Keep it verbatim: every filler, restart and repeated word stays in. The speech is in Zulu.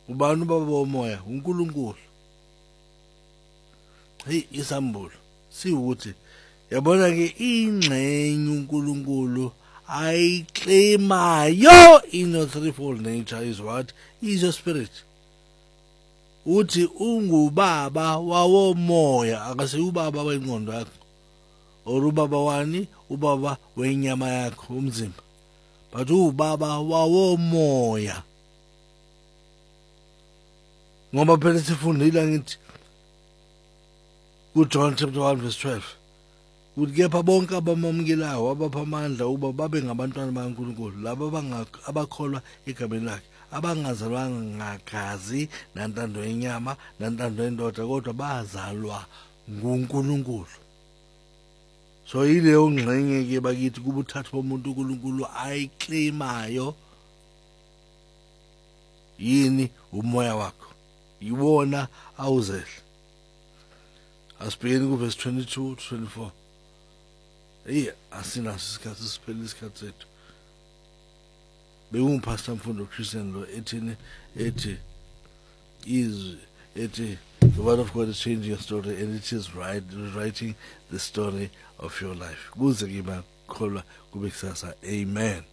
ubani ubaba womoya uNkulunkulu. Hey isambulo siwukuthi yabona ke ingxenye uNkulunkulu ayiclaimayo in your threefold nature is what? Is your spirit. Uthi ungubaba wawomoya akase ubaba wengqondo yakho or ubaba wani ubaba wenyama yakho umzimba but ubaba wawomoya. Ngoba phela sifundile ngithi ku John chapter one verse twelve uthi kepha bonke abamamukelayo abapha amandla uba babe ngabantwana bakaNkulunkulu laba abakholwa egameni lakhe abangazalwanga ngagazi nantando yenyama nantando yendoda kodwa bazalwa nguNkulunkulu. So yileyo ngxenye ke bakithi kubuthathu bomuntu uNkulunkulu ayiclaimayo yini umoya wakho yiwona awuzele. Asibhekeni ku verse twenty-two to twenty-four. Hey asinaso isikhathi siphele isikhathi sethu. Bekumpastor Mfundo Christian lo ethini ethi is ethi the word of God is changing your story and it is right writing the story of your life. Kuze ke bakholwa kube kusasa. Amen.